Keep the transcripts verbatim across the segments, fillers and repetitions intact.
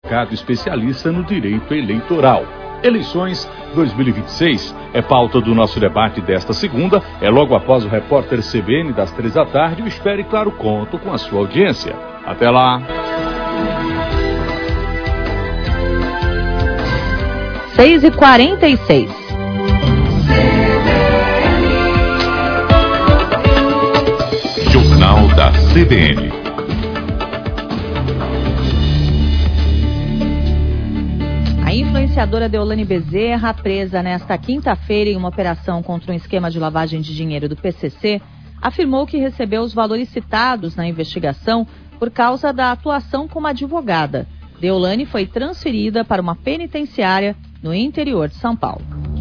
advogado especialista no direito eleitoral. Eleições dois mil e vinte e seis é pauta do nosso debate desta segunda, é logo após o Repórter C B N das três da tarde. Eu espero e, claro, conto com a sua audiência. Até lá! seis e quarenta e seis. Jornal da C B N. A influenciadora Deolane Bezerra, presa nesta quinta-feira em uma operação contra um esquema de lavagem de dinheiro do P C C, afirmou que recebeu os valores citados na investigação por causa da atuação como advogada. Deolane foi transferida para uma penitenciária no interior de São Paulo.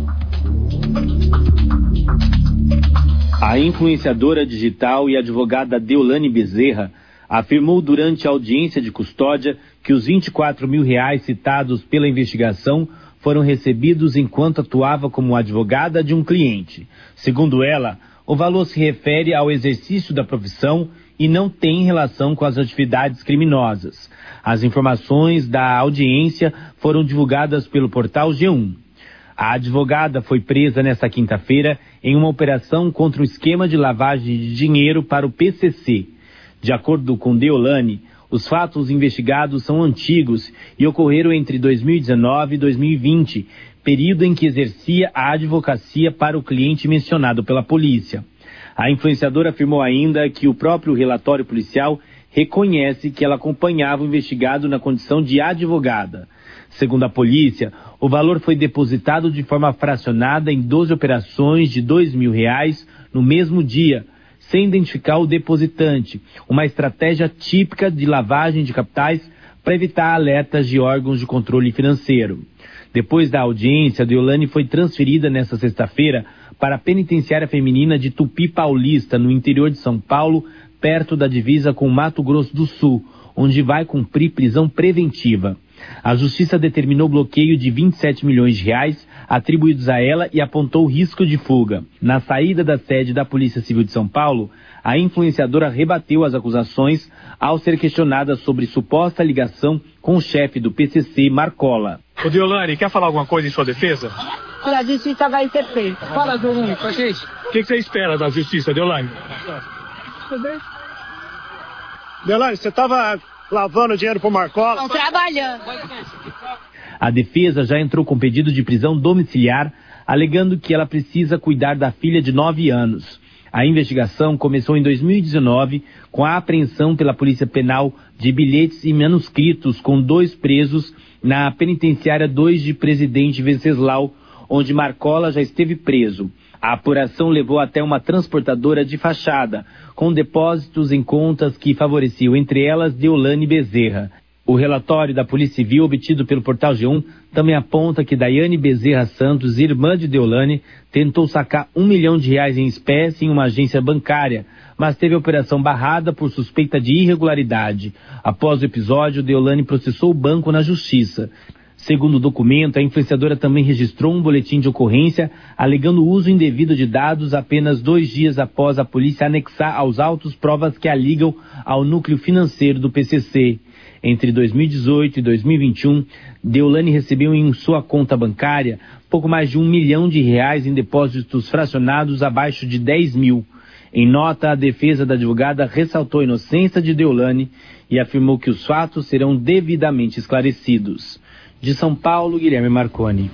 A influenciadora digital e advogada Deolane Bezerra afirmou durante a audiência de custódia que os vinte e quatro mil reais citados pela investigação foram recebidos enquanto atuava como advogada de um cliente. Segundo ela, o valor se refere ao exercício da profissão e não tem relação com as atividades criminosas. As informações da audiência foram divulgadas pelo portal G um. A advogada foi presa nesta quinta-feira em uma operação contra um esquema de lavagem de dinheiro para o P C C. De acordo com Deolane, os fatos investigados são antigos e ocorreram entre dois mil e dezenove e dois mil e vinte, período em que exercia a advocacia para o cliente mencionado pela polícia. A influenciadora afirmou ainda que o próprio relatório policial reconhece que ela acompanhava o investigado na condição de advogada. Segundo a polícia, o valor foi depositado de forma fracionada em doze operações de dois mil reais no mesmo dia, sem identificar o depositante, uma estratégia típica de lavagem de capitais para evitar alertas de órgãos de controle financeiro. Depois da audiência, Deolane foi transferida nesta sexta-feira para a penitenciária feminina de Tupi Paulista, no interior de São Paulo, perto da divisa com Mato Grosso do Sul, onde vai cumprir prisão preventiva. A Justiça determinou bloqueio de vinte e sete milhões de reais atribuídos a ela e apontou risco de fuga. Na saída da sede da Polícia Civil de São Paulo, a influenciadora rebateu as acusações ao ser questionada sobre suposta ligação com o chefe do P C C, Marcola. Ô Deolane, quer falar alguma coisa em sua defesa? A justiça vai ser feita. Fala, Deolane, com a gente. O que, que você espera da justiça, Deolane? Deolane, você estava lavando dinheiro pro Marcola? Estão trabalhando. A defesa já entrou com pedido de prisão domiciliar, alegando que ela precisa cuidar da filha de nove anos. A investigação começou em dois mil e dezenove com a apreensão pela Polícia Penal de bilhetes e manuscritos com dois presos na penitenciária dois de Presidente Venceslau, onde Marcola já esteve preso. A apuração levou até uma transportadora de fachada, com depósitos em contas que favoreciam, entre elas, Deolane Bezerra. O relatório da Polícia Civil, obtido pelo portal G um, também aponta que Daiane Bezerra Santos, irmã de Deolane, tentou sacar um milhão de reais em espécie em uma agência bancária, mas teve a operação barrada por suspeita de irregularidade. Após o episódio, Deolane processou o banco na justiça. Segundo o documento, a influenciadora também registrou um boletim de ocorrência alegando o uso indevido de dados apenas dois dias após a polícia anexar aos autos provas que a ligam ao núcleo financeiro do P C C. Entre dois mil e dezoito e dois mil e vinte e um, Deolane recebeu em sua conta bancária pouco mais de um milhão de reais em depósitos fracionados abaixo de dez mil. Em nota, a defesa da advogada ressaltou a inocência de Deolane e afirmou que os fatos serão devidamente esclarecidos. De São Paulo, Guilherme Marconi.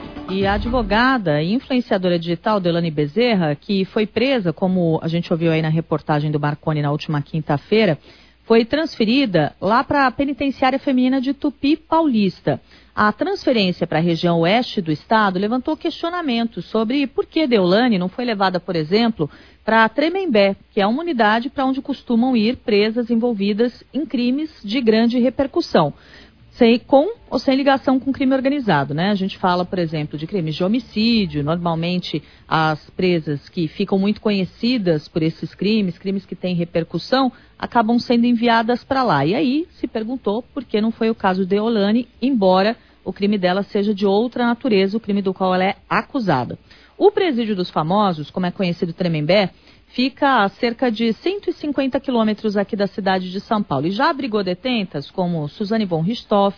E a advogada e influenciadora digital Deolane Bezerra, que foi presa, como a gente ouviu aí na reportagem do Marconi na última quinta-feira, foi transferida lá para a penitenciária feminina de Tupi Paulista. A transferência para a região oeste do estado levantou questionamentos sobre por que Deolane não foi levada, por exemplo, para Tremembé, que é uma unidade para onde costumam ir presas envolvidas em crimes de grande repercussão. Sem, com ou sem ligação com crime organizado, né? A gente fala, por exemplo, de crimes de homicídio. Normalmente, as presas que ficam muito conhecidas por esses crimes, crimes que têm repercussão, acabam sendo enviadas para lá. E aí se perguntou por que não foi o caso de Deolane, embora o crime dela seja de outra natureza, o crime do qual ela é acusada. O Presídio dos Famosos, como é conhecido Tremembé, fica a cerca de cento e cinquenta quilômetros aqui da cidade de São Paulo e já abrigou detentas como Suzane von Richthofen,